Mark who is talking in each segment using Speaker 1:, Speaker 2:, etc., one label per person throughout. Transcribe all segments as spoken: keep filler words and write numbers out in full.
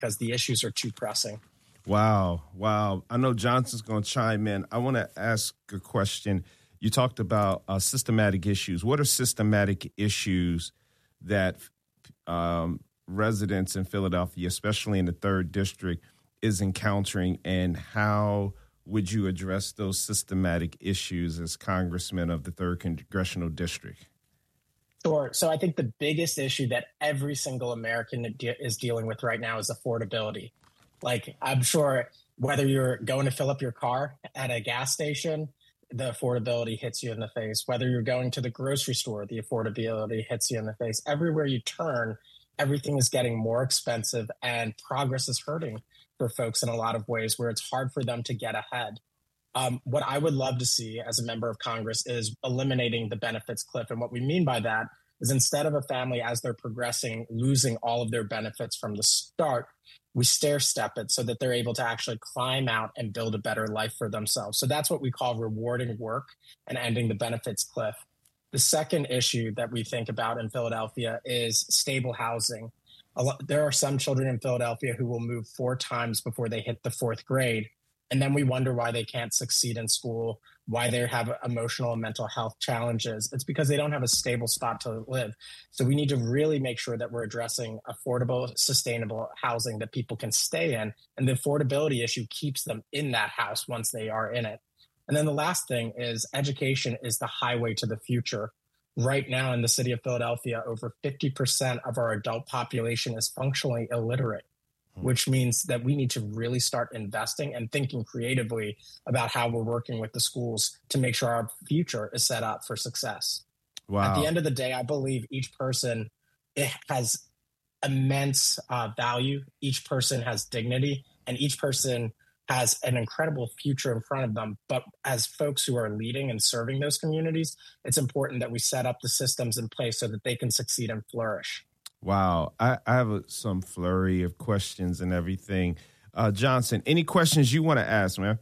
Speaker 1: because the issues are too pressing.
Speaker 2: Wow. Wow. I know Johnson's going to chime in. I want to ask a question. You talked about uh, systematic issues. What are systematic issues that um, residents in Philadelphia, especially in the third district, is encountering, and how would you address those systematic issues as congressman of the third congressional district?
Speaker 1: Sure. So I think the biggest issue that every single American de- is dealing with right now is affordability. Like, I'm sure whether you're going to fill up your car at a gas station, the affordability hits you in the face. Whether you're going to the grocery store, the affordability hits you in the face. Everywhere you turn, everything is getting more expensive, and progress is hurting for folks in a lot of ways where it's hard for them to get ahead. Um, what I would love to see as a member of Congress is eliminating the benefits cliff. And what we mean by that is, instead of a family, as they're progressing, losing all of their benefits from the start, we stair step it so that they're able to actually climb out and build a better life for themselves. So that's what we call rewarding work and ending the benefits cliff. The second issue that we think about in Philadelphia is stable housing. A lot, there are some children in Philadelphia who will move four times before they hit the fourth grade. And then we wonder why they can't succeed in school, why they have emotional and mental health challenges. It's because they don't have a stable spot to live. So we need to really make sure that we're addressing affordable, sustainable housing that people can stay in. And the affordability issue keeps them in that house once they are in it. And then the last thing is, education is the highway to the future. Right now in the city of Philadelphia, over fifty percent of our adult population is functionally illiterate, which means that we need to really start investing and thinking creatively about how we're working with the schools to make sure our future is set up for success.
Speaker 2: Wow.
Speaker 1: At the end of the day, I believe each person has immense uh, value. Each person has dignity, and each person has an incredible future in front of them. But as folks who are leading and serving those communities, it's important that we set up the systems in place so that they can succeed and flourish.
Speaker 2: Wow. I, I have a, some flurry of questions and everything. Uh, Johnson, any questions you want to ask, man?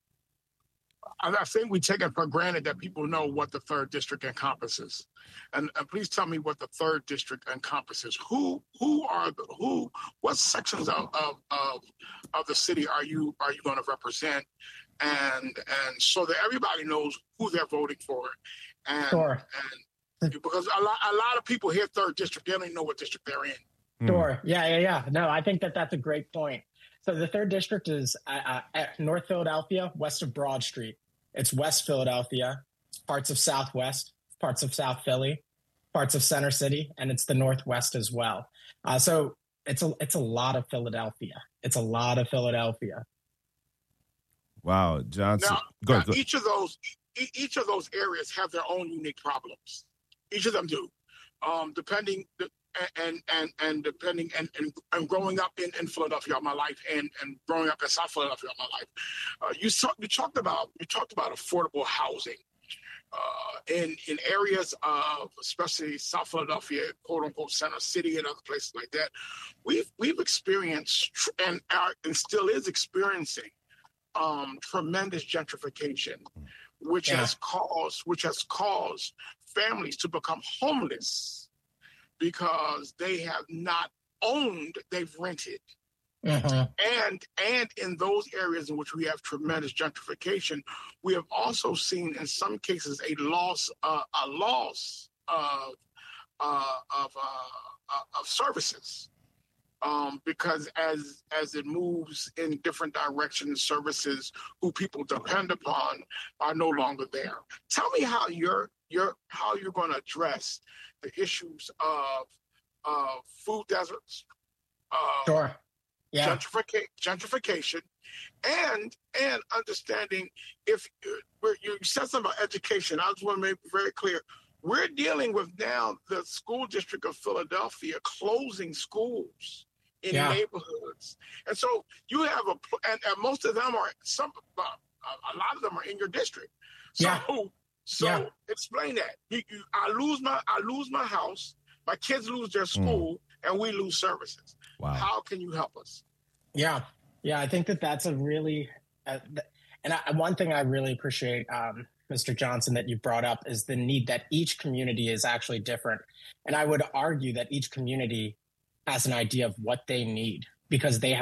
Speaker 3: I think we take it for granted that people know what the third district encompasses. And, and please tell me what the third district encompasses. Who who are the, who what sections of, of of of the city are you are you going to represent? And and so that everybody knows who they're voting for. And
Speaker 1: sure.
Speaker 3: and because a lot a lot of people hear third district, they don't even know what district they're in.
Speaker 1: Sure. Yeah, yeah, yeah. No, I think that that's a great point. So the third district is uh, at North Philadelphia, west of Broad Street. It's West Philadelphia, parts of Southwest, parts of South Philly, parts of Center City, and it's the Northwest as well. Uh, so it's a it's a lot of Philadelphia. It's a lot of Philadelphia.
Speaker 2: Wow, Johnson.
Speaker 3: Now,
Speaker 2: go,
Speaker 3: now
Speaker 2: go.
Speaker 3: each of those each of those areas have their own unique problems. Each of them do, um, depending and and and depending and and, and growing up in, in Philadelphia all my life and, and growing up in South Philadelphia all my life. Uh, you talk, you talked about you talked about affordable housing uh, in in areas of especially South Philadelphia, quote unquote Center City, and other places like that. We've we've experienced and are, and still is experiencing um, tremendous gentrification, which
Speaker 1: Yeah.
Speaker 3: has caused which has caused families to become homeless because they have not owned, they've rented.
Speaker 1: Mm-hmm.
Speaker 3: And and in those areas in which we have tremendous gentrification, we have also seen in some cases a loss uh, a loss of uh, of uh, of services. Um, because as as it moves in different directions, services who people depend upon are no longer there. Tell me how you're you're how you're going to address the issues of uh, food deserts, uh,
Speaker 1: Sure. Yeah.
Speaker 3: gentrification, gentrification, and and understanding if where you said something about education. I just want to make it very clear. We're dealing with now the school district of Philadelphia closing schools in
Speaker 1: Yeah.
Speaker 3: neighborhoods, and so you have a and, and most of them are some uh, a lot of them are in your district. So
Speaker 1: Yeah.
Speaker 3: so
Speaker 1: Yeah.
Speaker 3: explain that. You, you, I lose my I lose my house. My kids lose their school, mm. and we lose services.
Speaker 2: Wow.
Speaker 3: How can you help us?
Speaker 1: Yeah. Yeah. I think that that's a really, uh, th- and I, one thing I really appreciate, um, Mister Johnson, that you brought up is the need that each community is actually different. And I would argue that each community has an idea of what they need, because they have